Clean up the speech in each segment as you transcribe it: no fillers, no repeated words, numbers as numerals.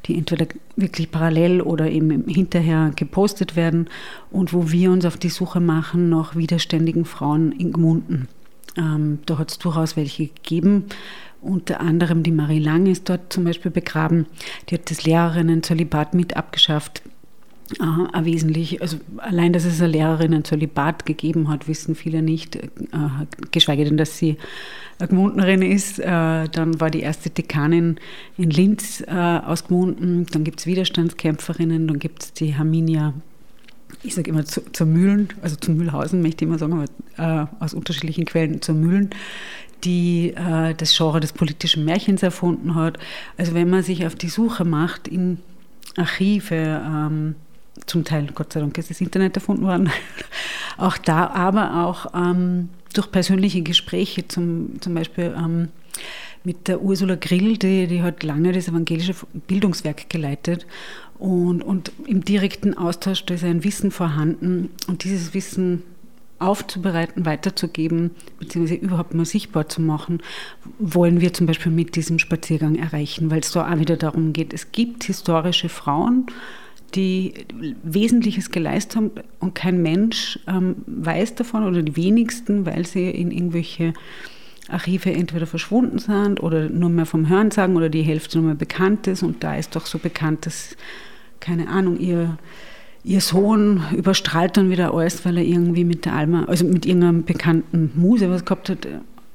die entweder wirklich parallel oder eben hinterher gepostet werden und wo wir uns auf die Suche machen nach widerständigen Frauen in Gmunden. Da hat es durchaus welche gegeben. Unter anderem die Marie Lang ist dort zum Beispiel begraben. Die hat das Lehrerinnen-Zölibat mit abgeschafft. Wesentlich, also allein, dass es eine Lehrerinnen-Zölibat gegeben hat, wissen viele nicht, geschweige denn, dass sie eine Gmundnerin ist. Dann war die erste Dekanin in Linz aus Gmunden. Dann gibt es Widerstandskämpferinnen, dann gibt es die Herminia, ich sage immer zur Mühlen, also zu Mühlhausen möchte ich immer sagen, aber aus unterschiedlichen Quellen zur Mühlen, die das Genre des politischen Märchens erfunden hat. Also wenn man sich auf die Suche macht in Archive, zum Teil, Gott sei Dank, ist das Internet erfunden worden, auch da, aber auch durch persönliche Gespräche, zum Beispiel mit der Ursula Grill, die hat lange das evangelische Bildungswerk geleitet und im direkten Austausch, da ist ein Wissen vorhanden und dieses Wissen aufzubereiten, weiterzugeben, beziehungsweise überhaupt mal sichtbar zu machen, wollen wir zum Beispiel mit diesem Spaziergang erreichen, weil es da auch wieder darum geht, es gibt historische Frauen, die Wesentliches geleistet haben und kein Mensch weiß davon oder die wenigsten, weil sie in irgendwelche Archive entweder verschwunden sind oder nur mehr vom Hörensagen oder die Hälfte nur mehr bekannt ist und da ist doch so bekannt, dass, keine Ahnung, ihr Sohn überstrahlt dann wieder alles, weil er irgendwie mit der Alma, also mit irgendeinem bekannten Muse was gehabt hat.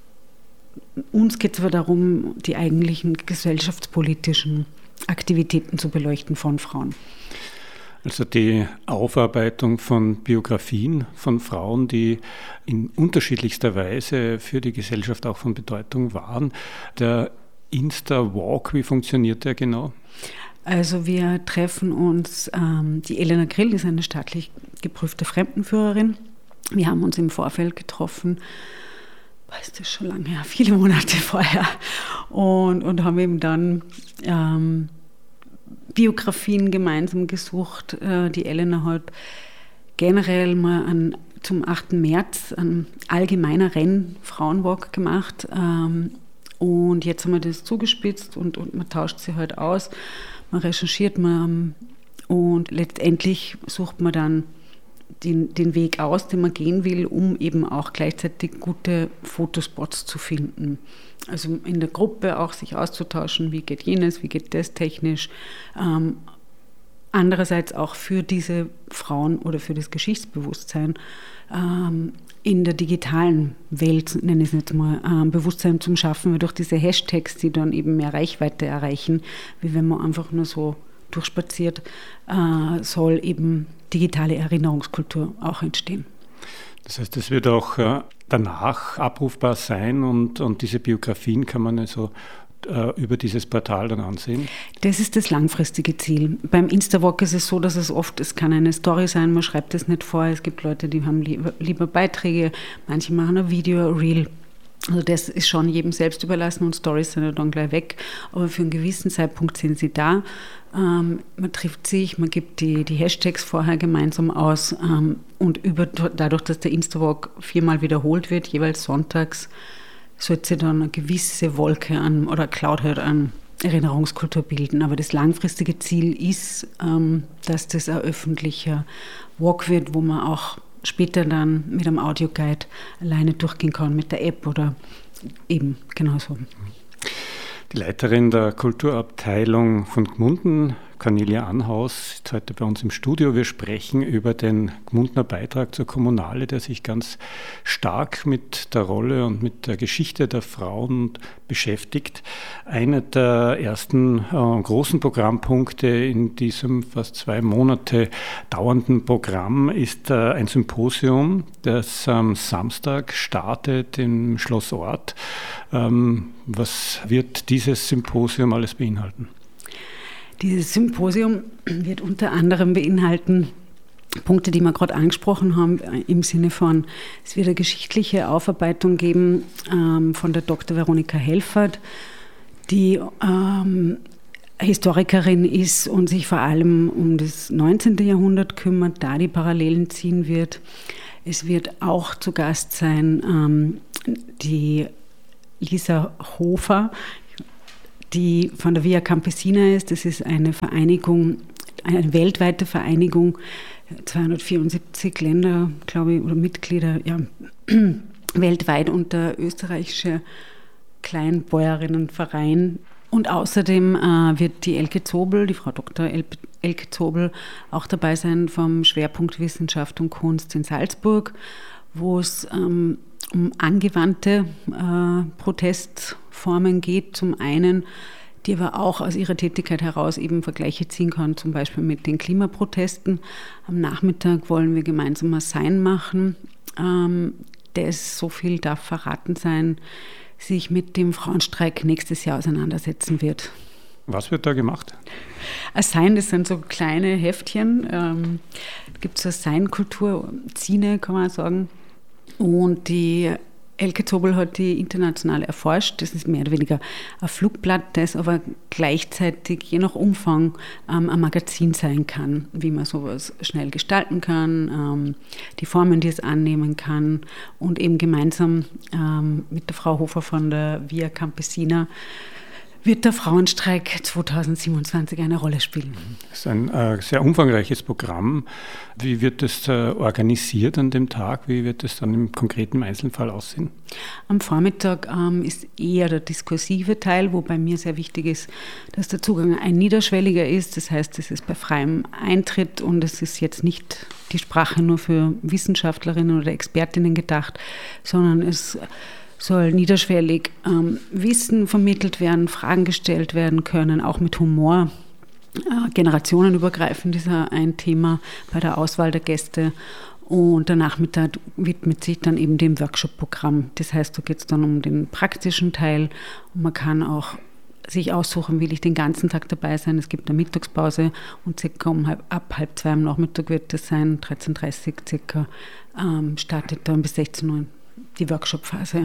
Uns geht es aber darum, die eigentlichen gesellschaftspolitischen Aktivitäten zu beleuchten von Frauen. Also die Aufarbeitung von Biografien von Frauen, die in unterschiedlichster Weise für die Gesellschaft auch von Bedeutung waren. Der Insta-Walk, wie funktioniert der genau? Also wir treffen uns, die Elena Grill ist eine staatlich geprüfte Fremdenführerin. Wir haben uns im Vorfeld getroffen, ist das schon lange her, viele Monate vorher und haben eben dann Biografien gemeinsam gesucht. Die Elena hat generell mal zum 8. März ein allgemeiner Renn-Frauenwalk gemacht und jetzt haben wir das zugespitzt und man tauscht sie halt aus, man recherchiert und letztendlich sucht man dann den Weg aus, den man gehen will, um eben auch gleichzeitig gute Fotospots zu finden. Also in der Gruppe auch sich auszutauschen, wie geht jenes, wie geht das technisch. Andererseits auch für diese Frauen oder für das Geschichtsbewusstsein in der digitalen Welt, nenne ich es jetzt mal, Bewusstsein zum Schaffen, durch diese Hashtags, die dann eben mehr Reichweite erreichen, wie wenn man einfach nur so durchspaziert, soll eben digitale Erinnerungskultur auch entstehen. Das heißt, es wird auch danach abrufbar sein und diese Biografien kann man also über dieses Portal dann ansehen? Das ist das langfristige Ziel. Beim Instawalk ist es so, dass es kann eine Story sein, man schreibt es nicht vor, es gibt Leute, die haben lieber Beiträge, manche machen ein Video, ein Reel. Also das ist schon jedem selbst überlassen und Stories sind ja dann gleich weg, aber für einen gewissen Zeitpunkt sind sie da. Man trifft sich, man gibt die Hashtags vorher gemeinsam aus und dadurch, dass der Instawalk 4-mal wiederholt wird, jeweils sonntags, sollte sich dann eine gewisse Wolke oder Cloud halt an Erinnerungskultur bilden. Aber das langfristige Ziel ist, dass das ein öffentlicher Walk wird, wo man auch später dann mit einem Audioguide alleine durchgehen kann, mit der App oder eben genauso. Die Leiterin der Kulturabteilung von Gmunden, Cornelia Anhaus, ist heute bei uns im Studio. Wir sprechen über den Gmundner Beitrag zur Kommunale, der sich ganz stark mit der Rolle und mit der Geschichte der Frauen beschäftigt. Einer der ersten großen Programmpunkte in diesem fast 2 Monate dauernden Programm ist ein Symposium, das am Samstag startet im Schloss Orth. Was wird dieses Symposium alles beinhalten? Dieses Symposium wird unter anderem beinhalten Punkte, die wir gerade angesprochen haben, im Sinne von, es wird eine geschichtliche Aufarbeitung geben von der Dr. Veronika Helfert, die Historikerin ist und sich vor allem um das 19. Jahrhundert kümmert, da die Parallelen ziehen wird. Es wird auch zu Gast sein die Lisa Hofer, die von der Via Campesina ist. Das ist eine Vereinigung, eine weltweite Vereinigung, 274 Länder, glaube ich, oder Mitglieder, ja, weltweit, und der österreichische Kleinbäuerinnenverein. Und außerdem wird die Elke Zobel, die Frau Dr. Elke Zobel, auch dabei sein vom Schwerpunkt Wissenschaft und Kunst in Salzburg, wo es um angewandte Protestformen geht, zum einen, die aber auch aus ihrer Tätigkeit heraus eben Vergleiche ziehen kann, zum Beispiel mit den Klimaprotesten. Am Nachmittag wollen wir gemeinsam ein Sein machen, das, so viel darf verraten sein, sich mit dem Frauenstreik nächstes Jahr auseinandersetzen wird. Was wird da gemacht? Ein Sein, das sind so kleine Heftchen. Da gibt es eine Sein-Kultur, Zine, kann man sagen. Und die Elke Zobel hat die international erforscht. Das ist mehr oder weniger ein Flugblatt, das aber gleichzeitig je nach Umfang ein Magazin sein kann, wie man sowas schnell gestalten kann, die Formen, die es annehmen kann, und eben gemeinsam mit der Frau Hofer von der Via Campesina wird der Frauenstreik 2027 eine Rolle spielen. Das ist ein sehr umfangreiches Programm. Wie wird das organisiert an dem Tag? Wie wird das dann im konkreten Einzelfall aussehen? Am Vormittag ist eher der diskursive Teil, wobei mir sehr wichtig ist, dass der Zugang ein niederschwelliger ist. Das heißt, es ist bei freiem Eintritt und es ist jetzt nicht die Sprache nur für Wissenschaftlerinnen oder Expertinnen gedacht, sondern es soll niederschwellig Wissen vermittelt werden, Fragen gestellt werden können, auch mit Humor. Generationenübergreifend ist ein Thema bei der Auswahl der Gäste. Und der Nachmittag widmet sich dann eben dem Workshop-Programm. Das heißt, da geht es dann um den praktischen Teil. Und man kann auch sich aussuchen, will ich den ganzen Tag dabei sein. Es gibt eine Mittagspause und circa ab 1:30 am Nachmittag wird das sein, 13:30 Uhr circa, startet dann bis 16 Uhr die Workshop-Phase.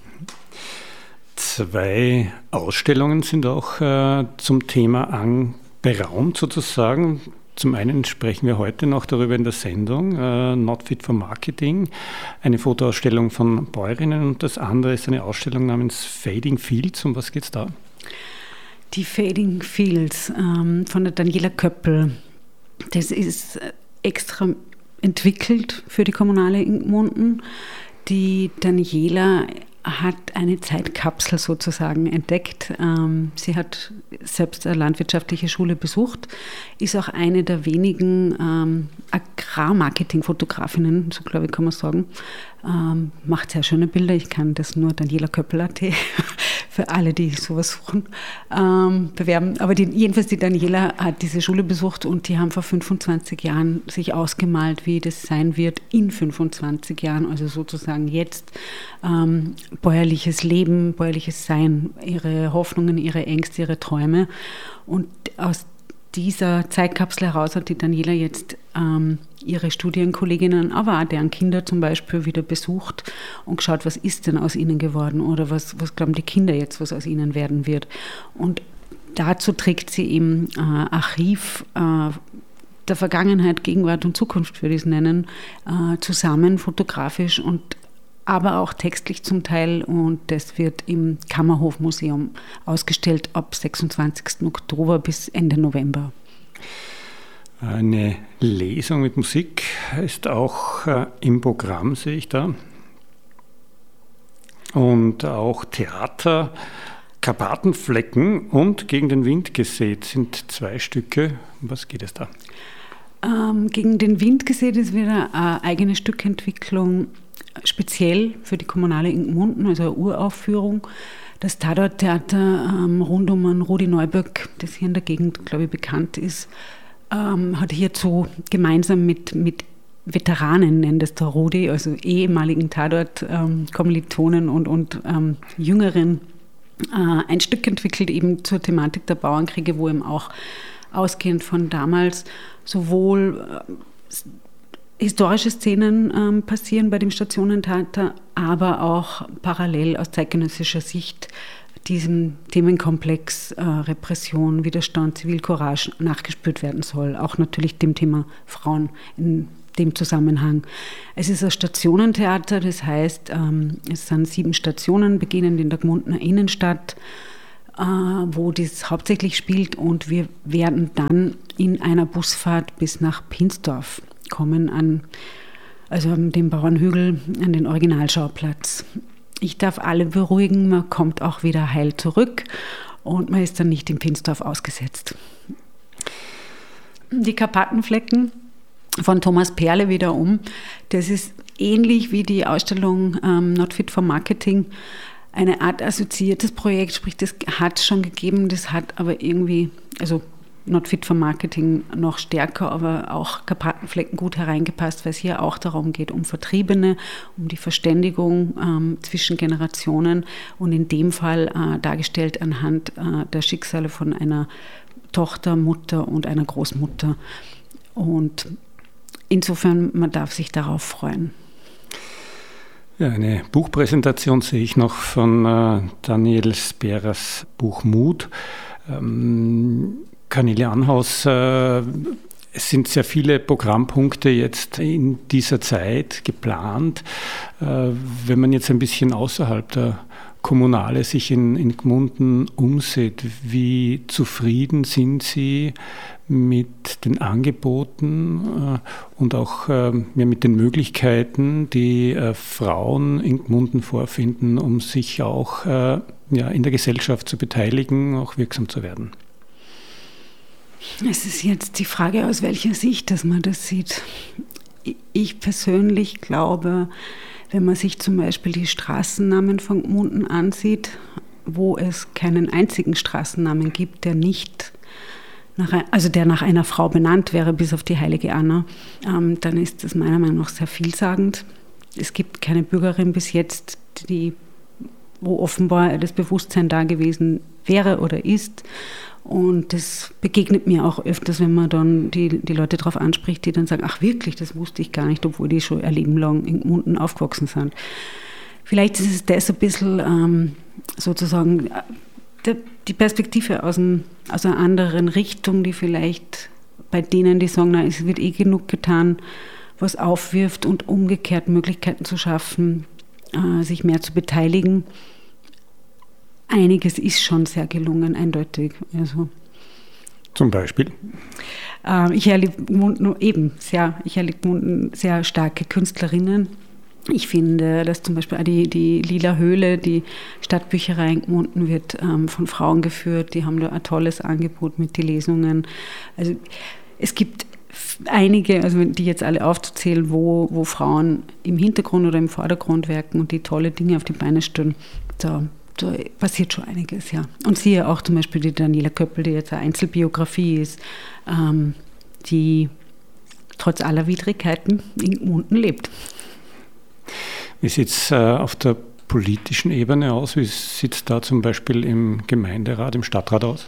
2 Ausstellungen sind auch zum Thema anberaumt sozusagen. Zum einen sprechen wir heute noch darüber in der Sendung, Not Fit for Marketing, eine Fotoausstellung von Bäuerinnen, und das andere ist eine Ausstellung namens Fading Fields. Um was geht es da? Die Fading Fields von der Daniela Köppel, das ist extra entwickelt für die Kommunale in Gmunden. Die Daniela hat eine Zeitkapsel sozusagen entdeckt. Sie hat selbst eine landwirtschaftliche Schule besucht, ist auch eine der wenigen Agrarmarketing-Fotografinnen, so glaube ich kann man sagen. Macht sehr schöne Bilder. Ich kann das nur Daniela Köppel.at für alle, die sowas suchen, bewerben. Aber jedenfalls die Daniela hat diese Schule besucht und die haben vor 25 Jahren sich ausgemalt, wie das sein wird in 25 Jahren, also sozusagen jetzt bäuerliches Leben, bäuerliches Sein, ihre Hoffnungen, ihre Ängste, ihre Träume. Und aus dieser Zeitkapsel heraus hat die Daniela jetzt ihre Studienkolleginnen, aber auch deren Kinder zum Beispiel wieder besucht und geschaut, was ist denn aus ihnen geworden oder was glauben die Kinder jetzt, was aus ihnen werden wird. Und dazu trägt sie eben Archiv der Vergangenheit, Gegenwart und Zukunft, würde ich es nennen, zusammen fotografisch und aber auch textlich zum Teil, und das wird im Kammerhofmuseum ausgestellt ab 26. Oktober bis Ende November. Eine Lesung mit Musik ist auch im Programm, sehe ich da. Und auch Theater, Karpatenflecken und Gegen den Wind gesät sind 2 Stücke. Um was geht es da? Gegen den Wind gesät ist wieder eine eigene Stückentwicklung, speziell für die Kommunale in Gmunden, also eine Uraufführung. Das Tatorttheater rund um einen Rudi Neuböck, das hier in der Gegend, glaube ich, bekannt ist, hat hierzu gemeinsam mit Veteranen, nennt es der Rudi, also ehemaligen Tatort-Kommilitonen und Jüngeren, ein Stück entwickelt, eben zur Thematik der Bauernkriege, wo eben auch ausgehend von damals sowohl historische Szenen passieren bei dem Stationentheater, aber auch parallel aus zeitgenössischer Sicht diesem Themenkomplex Repression, Widerstand, Zivilcourage nachgespürt werden soll. Auch natürlich dem Thema Frauen in dem Zusammenhang. Es ist ein Stationentheater, das heißt, es sind 7 Stationen, beginnend in der Gmundner Innenstadt, wo das hauptsächlich spielt. Und wir werden dann in einer Busfahrt bis nach Pinsdorf kommen, an dem Bauernhügel, an den Originalschauplatz. Ich darf alle beruhigen, man kommt auch wieder heil zurück und man ist dann nicht in Pinsdorf ausgesetzt. Die Karpatenflecken von Thomas Perle wiederum, das ist ähnlich wie die Ausstellung Not Fit for Marketing, eine Art assoziiertes Projekt, sprich das hat es schon gegeben, das hat aber irgendwie, Not Fit for Marketing noch stärker, aber auch Karpatenflecken gut hereingepasst, weil es hier auch darum geht, um Vertriebene, um die Verständigung zwischen Generationen und in dem Fall dargestellt anhand der Schicksale von einer Tochter, Mutter und einer Großmutter. Und insofern, man darf sich darauf freuen. Ja, eine Buchpräsentation sehe ich noch von Daniel Sperers Buch Mut. Cornelia Anhaus, es sind sehr viele Programmpunkte jetzt in dieser Zeit geplant. Wenn man jetzt ein bisschen außerhalb der Kommunale sich in Gmunden umsieht, wie zufrieden sind Sie mit den Angeboten und auch mit den Möglichkeiten, die Frauen in Gmunden vorfinden, um sich auch in der Gesellschaft zu beteiligen, auch wirksam zu werden? Es ist jetzt die Frage, aus welcher Sicht, dass man das sieht. Ich persönlich glaube, wenn man sich zum Beispiel die Straßennamen von Gmunden ansieht, wo es keinen einzigen Straßennamen gibt, der nicht der nach einer Frau benannt wäre, bis auf die heilige Anna, dann ist das meiner Meinung nach sehr vielsagend. Es gibt keine Bürgerin bis jetzt, wo offenbar das Bewusstsein da gewesen wäre oder ist. Und das begegnet mir auch öfters, wenn man dann die Leute darauf anspricht, die dann sagen, ach wirklich, das wusste ich gar nicht, obwohl die schon ihr Leben lang in Gmunden aufgewachsen sind. Vielleicht ist es das ein bisschen sozusagen die Perspektive aus einer anderen Richtung, die vielleicht bei denen, die sagen, na, es wird eh genug getan, was aufwirft und umgekehrt Möglichkeiten zu schaffen, sich mehr zu beteiligen. Einiges ist schon sehr gelungen, eindeutig. Zum Beispiel? Ich erlebe Gmunden sehr starke Künstlerinnen. Ich finde, dass zum Beispiel auch die Lila Höhle, die Stadtbücherei in Gmunden, wird von Frauen geführt. Die haben da ein tolles Angebot mit den Lesungen. Also es gibt einige, die jetzt alle aufzuzählen, wo Frauen im Hintergrund oder im Vordergrund wirken und die tolle Dinge auf die Beine stellen. Da passiert schon einiges, ja. Und siehe auch zum Beispiel die Daniela Köppel, die jetzt eine Einzelbiografie ist, die trotz aller Widrigkeiten in Gmunden lebt. Wie sieht es auf der politischen Ebene aus? Wie sieht es da zum Beispiel im Gemeinderat, im Stadtrat aus?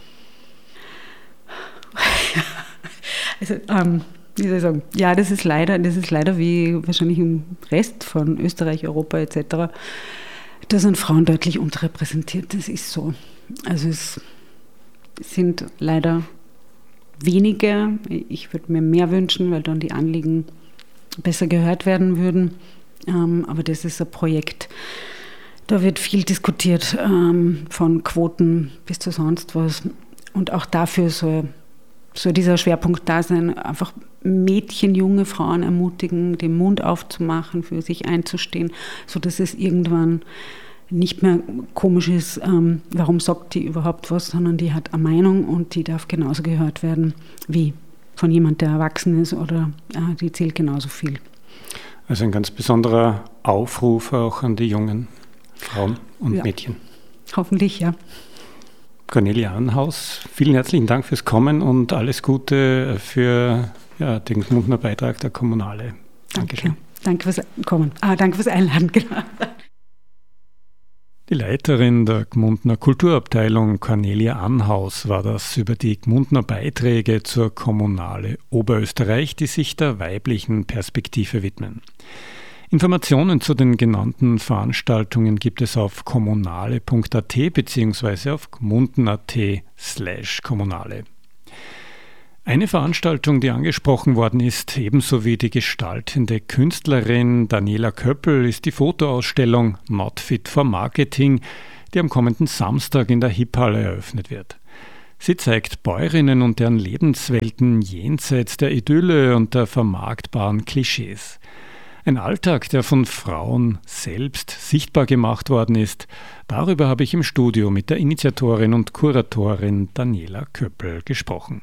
Also, wie soll ich sagen? Ja, das ist leider wie wahrscheinlich im Rest von Österreich, Europa etc., da sind Frauen deutlich unterrepräsentiert, das ist so. Also es sind leider wenige. Ich würde mir mehr wünschen, weil dann die Anliegen besser gehört werden würden. Aber das ist ein Projekt, da wird viel diskutiert, von Quoten bis zu sonst was. Und auch dafür soll dieser Schwerpunkt da sein, einfach Mädchen, junge Frauen ermutigen, den Mund aufzumachen, für sich einzustehen, sodass es irgendwann nicht mehr komisch ist, warum sagt die überhaupt was, sondern die hat eine Meinung und die darf genauso gehört werden wie von jemand, der erwachsen ist, oder die zählt genauso viel. Also ein ganz besonderer Aufruf auch an die jungen Frauen und Mädchen. Hoffentlich, ja. Cornelia Anhaus, vielen herzlichen Dank fürs Kommen und alles Gute für den Gmundner Beitrag der Kommunale. Dankeschön. Danke fürs Kommen. Danke fürs Einladen, genau. Die Leiterin der Gmundner Kulturabteilung, Cornelia Anhaus, war das über die Gmundner Beiträge zur Kommunale Oberösterreich, die sich der weiblichen Perspektive widmen. Informationen zu den genannten Veranstaltungen gibt es auf kommunale.at bzw. auf gmunden.at/kommunale. Eine Veranstaltung, die angesprochen worden ist, ebenso wie die gestaltende Künstlerin Daniela Köppel, ist die Fotoausstellung Not Fit for Marketing, die am kommenden Samstag in der Hipphalle eröffnet wird. Sie zeigt Bäuerinnen und deren Lebenswelten jenseits der Idylle und der vermarktbaren Klischees. Ein Alltag, der von Frauen selbst sichtbar gemacht worden ist. Darüber habe ich im Studio mit der Initiatorin und Kuratorin Daniela Köppel gesprochen.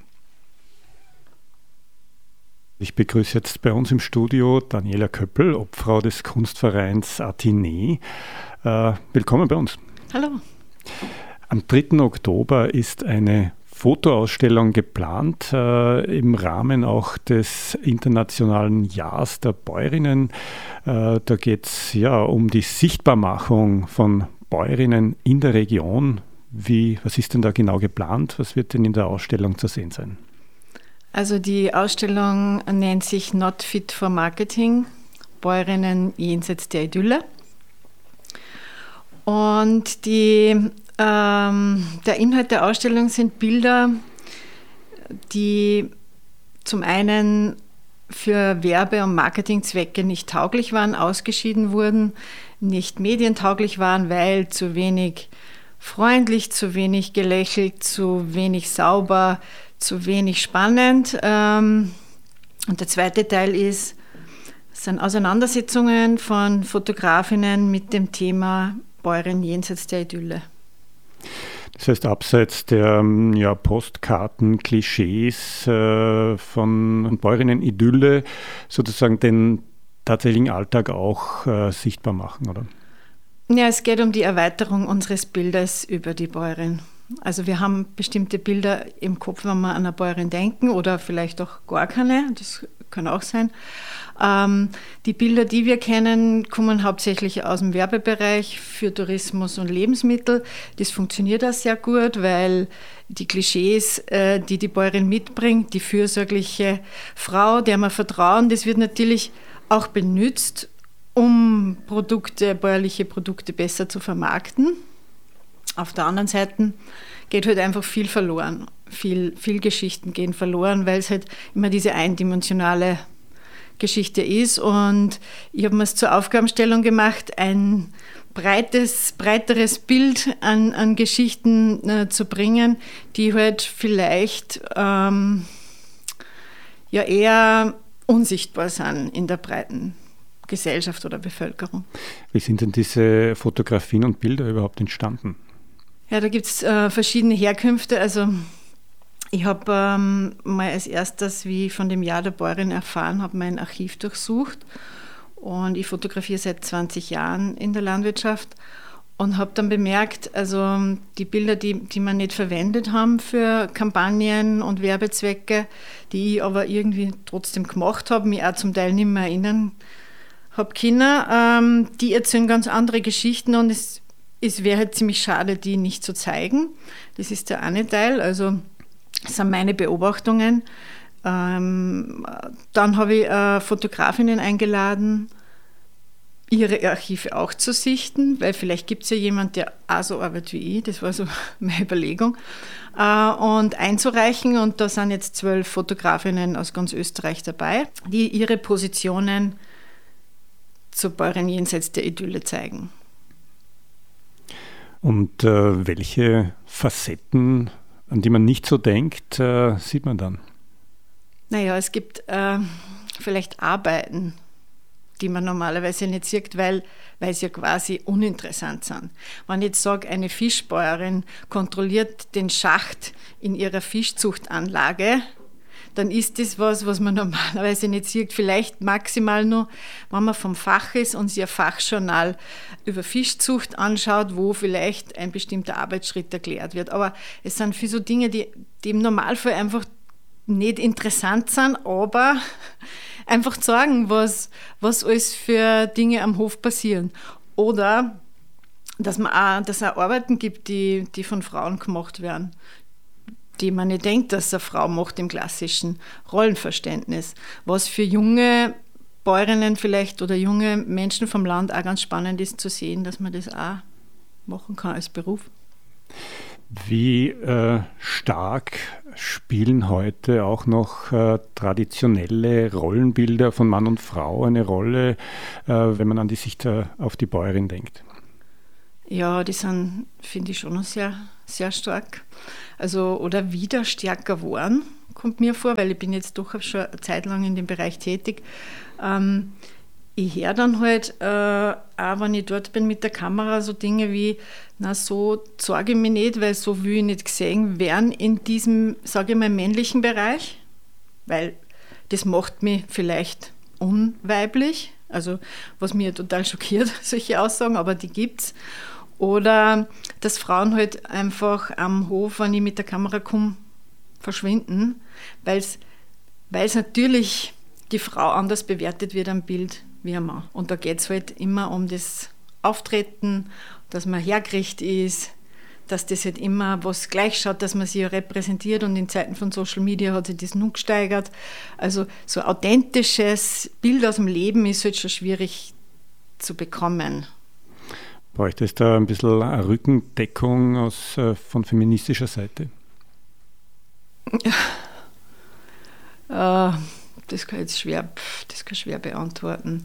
Ich begrüße jetzt bei uns im Studio Daniela Köppel, Obfrau des Kunstvereins Athenee. Willkommen bei uns. Hallo. Am 3. Oktober ist eine Fotoausstellung geplant, im Rahmen auch des Internationalen Jahres der Bäuerinnen. Da geht es um die Sichtbarmachung von Bäuerinnen in der Region. Was ist denn da genau geplant? Was wird denn in der Ausstellung zu sehen sein? Also die Ausstellung nennt sich Not Fit for Marketing, Bäuerinnen jenseits der Idylle. Und der Inhalt der Ausstellung sind Bilder, die zum einen für Werbe- und Marketingzwecke nicht tauglich waren, ausgeschieden wurden, nicht medientauglich waren, weil zu wenig freundlich, zu wenig gelächelt, zu wenig sauber, zu wenig spannend. Und der zweite Teil sind Auseinandersetzungen von Fotografinnen mit dem Thema Bäuerin jenseits der Idylle. Das heißt, abseits der Postkarten, Klischees von Bäuerinnen-Idylle sozusagen den tatsächlichen Alltag auch sichtbar machen, oder? Ja, es geht um die Erweiterung unseres Bildes über die Bäuerin. Also wir haben bestimmte Bilder im Kopf, wenn wir an eine Bäuerin denken oder vielleicht auch gar keine, das kann auch sein. Die Bilder, die wir kennen, kommen hauptsächlich aus dem Werbebereich für Tourismus und Lebensmittel. Das funktioniert auch sehr gut, weil die Klischees, die die Bäuerin mitbringt, die fürsorgliche Frau, der wir vertrauen, das wird natürlich auch benutzt, um bäuerliche Produkte besser zu vermarkten. Auf der anderen Seite geht halt einfach viel verloren. Viel Geschichten gehen verloren, weil es halt immer diese eindimensionale Geschichte ist. Und ich habe mir es zur Aufgabenstellung gemacht, ein breiteres Bild an Geschichten zu bringen, die halt vielleicht eher unsichtbar sind in der breiten Gesellschaft oder Bevölkerung. Wie sind denn diese Fotografien und Bilder überhaupt entstanden? Ja, da gibt es verschiedene Herkünfte. Also ich habe mal als erstes, wie ich von dem Jahr der Bäuerin erfahren habe, mein Archiv durchsucht. Und ich fotografiere seit 20 Jahren in der Landwirtschaft und habe dann bemerkt, also die Bilder, die wir nicht verwendet haben für Kampagnen und Werbezwecke, die ich aber irgendwie trotzdem gemacht habe, mich auch zum Teil nicht mehr erinnern habe können, die erzählen ganz andere Geschichten und es wäre halt ziemlich schade, die nicht zu zeigen. Das ist der eine Teil, also das sind meine Beobachtungen. Dann habe ich Fotografinnen eingeladen, ihre Archive auch zu sichten, weil vielleicht gibt es ja jemanden, der auch so arbeitet wie ich, das war so meine Überlegung, und einzureichen. Und da sind jetzt 12 Fotografinnen aus ganz Österreich dabei, die ihre Positionen zur Bäuerin jenseits der Idylle zeigen. Und welche Facetten, an die man nicht so denkt, sieht man dann? Naja, es gibt vielleicht Arbeiten, die man normalerweise nicht sieht, weil sie ja quasi uninteressant sind. Wenn ich jetzt sage, eine Fischbäuerin kontrolliert den Schacht in ihrer Fischzuchtanlage, dann ist das was man normalerweise nicht sieht. Vielleicht maximal nur, wenn man vom Fach ist und sich ein Fachjournal über Fischzucht anschaut, wo vielleicht ein bestimmter Arbeitsschritt erklärt wird. Aber es sind viele so Dinge, die im Normalfall einfach nicht interessant sind, aber einfach sagen, was alles für Dinge am Hof passieren. Oder dass es auch Arbeiten gibt, die von Frauen gemacht werden, die man nicht denkt, dass eine Frau macht im klassischen Rollenverständnis. Was für junge Bäuerinnen vielleicht oder junge Menschen vom Land auch ganz spannend ist zu sehen, dass man das auch machen kann als Beruf. Wie stark spielen heute auch noch traditionelle Rollenbilder von Mann und Frau eine Rolle, wenn man an die Sicht auf die Bäuerin denkt? Ja, die sind, finde ich, schon noch sehr, sehr stark. Also, oder wieder stärker geworden, kommt mir vor, weil ich bin jetzt doch schon eine Zeit lang in dem Bereich tätig. Ich höre dann halt, auch wenn ich dort bin mit der Kamera, so Dinge wie, na, so zeige ich mich nicht, weil so will ich nicht gesehen werden in diesem, sage ich mal, männlichen Bereich, weil das macht mich vielleicht unweiblich, also was mir total schockiert, solche Aussagen, aber die gibt's. Oder dass Frauen halt einfach am Hof, wenn ich mit der Kamera komme, verschwinden, weil es natürlich die Frau anders bewertet wird am Bild wie ein Mann. Und da geht es halt immer um das Auftreten, dass man hergerichtet ist, dass das halt immer was gleich schaut, dass man sich ja repräsentiert, und in Zeiten von Social Media hat sich das nun gesteigert. Also so ein authentisches Bild aus dem Leben ist halt schon schwierig zu bekommen. Bräuchte es da ein bisschen eine Rückendeckung von feministischer Seite? Das kann ich schwer beantworten.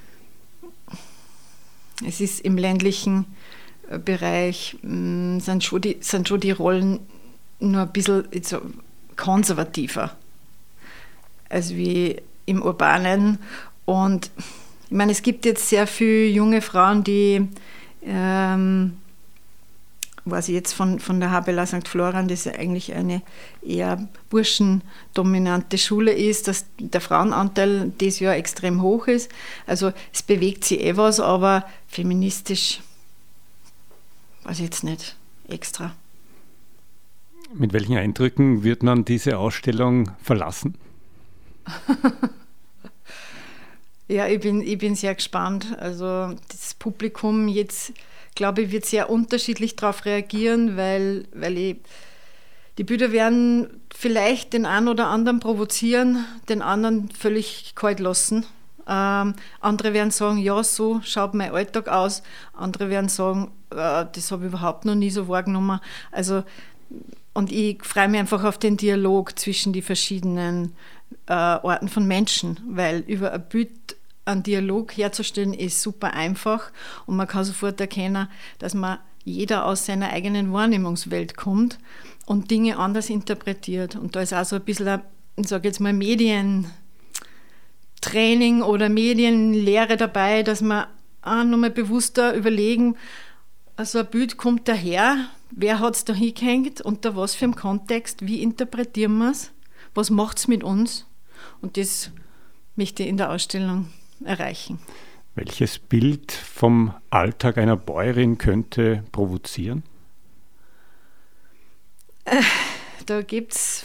Es ist im ländlichen Bereich, sind schon die Rollen nur ein bisschen so konservativer als wie im Urbanen. Und ich meine, es gibt jetzt sehr viele junge Frauen, die weiß ich jetzt von der HBLA St. Florian, das eigentlich eine eher burschendominante Schule ist, dass der Frauenanteil dieses Jahr extrem hoch ist. Also es bewegt sich was, aber feministisch weiß ich jetzt nicht extra. Mit welchen Eindrücken wird man diese Ausstellung verlassen? Ja, ich bin sehr gespannt. Also das Publikum jetzt, glaube ich, wird sehr unterschiedlich darauf reagieren, weil die Bilder werden vielleicht den einen oder anderen provozieren, den anderen völlig kalt lassen. Andere werden sagen, ja, so schaut mein Alltag aus. Andere werden sagen, das habe ich überhaupt noch nie so wahrgenommen. Also, und ich freue mich einfach auf den Dialog zwischen die verschiedenen Arten von Menschen, weil über ein Bild einen Dialog herzustellen ist super einfach, und man kann sofort erkennen, dass man jeder aus seiner eigenen Wahrnehmungswelt kommt und Dinge anders interpretiert. Und da ist auch so ein bisschen, ich sage jetzt mal, Medientraining oder Medienlehre dabei, dass man auch nochmal bewusster überlegen, also ein Bild kommt daher, wer hat es da hingehängt, unter was für einem Kontext, wie interpretieren wir es, was macht es mit uns, und das möchte ich in der Ausstellung erreichen. Welches Bild vom Alltag einer Bäuerin könnte provozieren? Da gibt's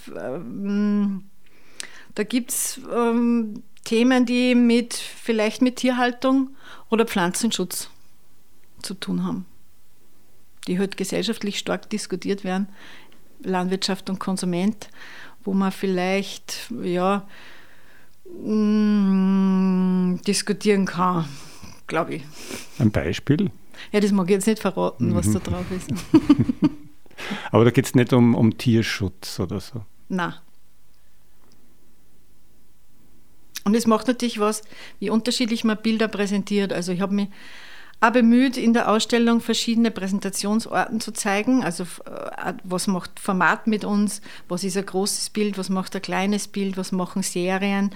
Themen, die vielleicht mit Tierhaltung oder Pflanzenschutz zu tun haben, die halt gesellschaftlich stark diskutiert werden, Landwirtschaft und Konsument, wo man vielleicht diskutieren kann, glaube ich. Ein Beispiel? Ja, das mag ich jetzt nicht verraten, was da drauf ist. Aber da geht es nicht um Tierschutz oder so? Nein. Und es macht natürlich was, wie unterschiedlich man Bilder präsentiert. Also ich habe mich auch bemüht, in der Ausstellung verschiedene Präsentationsorten zu zeigen. Also was macht Format mit uns, was ist ein großes Bild, was macht ein kleines Bild, was machen Serien.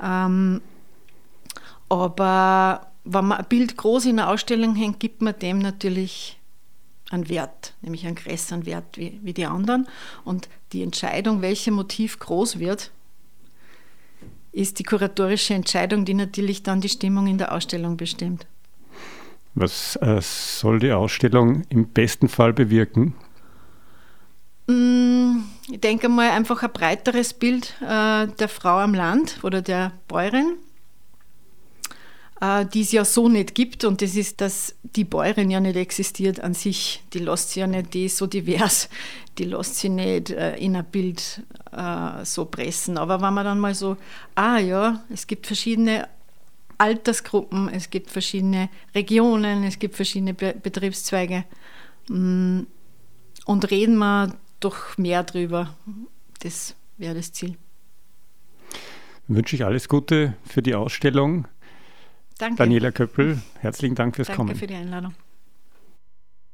Aber wenn man ein Bild groß in einer Ausstellung hängt, gibt man dem natürlich einen Wert, nämlich einen größeren Wert wie die anderen. Und die Entscheidung, welches Motiv groß wird, ist die kuratorische Entscheidung, die natürlich dann die Stimmung in der Ausstellung bestimmt. Was soll die Ausstellung im besten Fall bewirken? Ich denke mal einfach ein breiteres Bild der Frau am Land oder der Bäuerin, die es ja so nicht gibt. Und das ist, dass die Bäuerin ja nicht existiert an sich. Die lässt sie ja nicht, die ist so divers, die lässt sie nicht in ein Bild so pressen. Aber wenn man dann mal so, es gibt verschiedene Altersgruppen, es gibt verschiedene Regionen, es gibt verschiedene Betriebszweige, und reden wir doch mehr drüber. Das wäre das Ziel. Dann wünsche ich alles Gute für die Ausstellung. Danke. Daniela Köppel, herzlichen Dank fürs Kommen. Danke für die Einladung.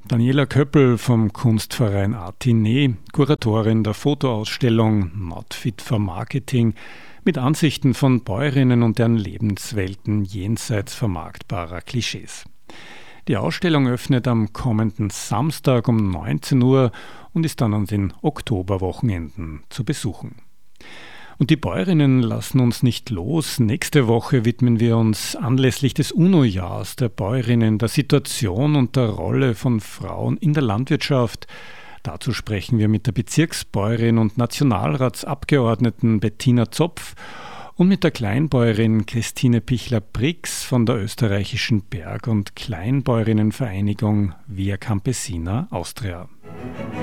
Daniela Köppel vom Kunstverein Artinet, Kuratorin der Fotoausstellung Not Fit for Marketing, mit Ansichten von Bäuerinnen und deren Lebenswelten jenseits vermarktbarer Klischees. Die Ausstellung öffnet am kommenden Samstag um 19 Uhr und ist dann an den Oktoberwochenenden zu besuchen. Und die Bäuerinnen lassen uns nicht los. Nächste Woche widmen wir uns anlässlich des UNO-Jahrs der Bäuerinnen der Situation und der Rolle von Frauen in der Landwirtschaft. Dazu sprechen wir mit der Bezirksbäuerin und Nationalratsabgeordneten Bettina Zopf und mit der Kleinbäuerin Christine Pichler-Brix von der österreichischen Berg- und Kleinbäuerinnenvereinigung Via Campesina Austria.